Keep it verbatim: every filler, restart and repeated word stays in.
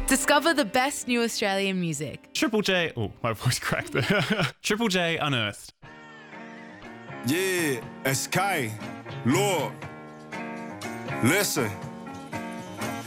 Discover the best new Australian music. Triple J. Oh, my voice cracked there. Triple J Unearthed. Yeah, S K, Lord. Listen.